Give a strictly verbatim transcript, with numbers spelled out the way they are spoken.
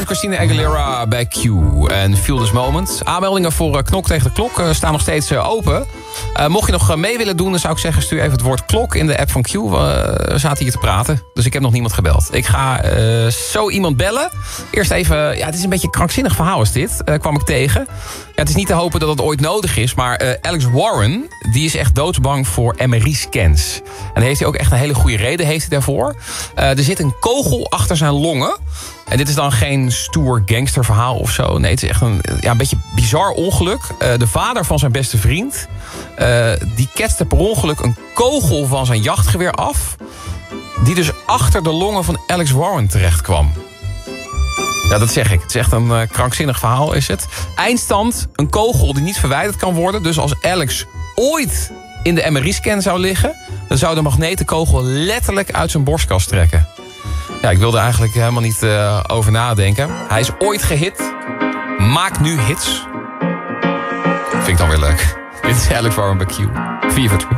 Christina Aguilera bij Q en Feel This Moment. Aanmeldingen voor uh, Knok tegen de Klok uh, staan nog steeds uh, open. Uh, mocht je nog uh, mee willen doen, dan zou ik zeggen... stuur even het woord klok in de app van Q. Uh, we zaten hier te praten, dus ik heb nog niemand gebeld. Ik ga uh, zo iemand bellen. Eerst even... Ja, het is een beetje een krankzinnig verhaal is dit. Uh, kwam ik tegen. Ja, het is niet te hopen dat het ooit nodig is... maar uh, Alex Warren, die is echt doodsbang voor M R I-scans. En daar heeft hij ook echt een hele goede reden heeft hij daarvoor. Uh, er zit een kogel achter zijn longen... En dit is dan geen stoer gangsterverhaal of zo. Nee, het is echt een, ja, een beetje bizar ongeluk. Uh, de vader van zijn beste vriend... Uh, die ketste per ongeluk een kogel van zijn jachtgeweer af... die dus achter de longen van Alex Warren terecht kwam. Ja, dat zeg ik. Het is echt een uh, krankzinnig verhaal, is het. Eindstand, een kogel die niet verwijderd kan worden. Dus als Alex ooit in de M R I-scan zou liggen... dan zou de magnetenkogel letterlijk uit zijn borstkas trekken. Ja, ik wilde eigenlijk helemaal niet uh, over nadenken. Hij is ooit gehit. Maakt nu hits. Vind ik dan weer leuk. Dit is Alex Warren bij Q. vier voor twee.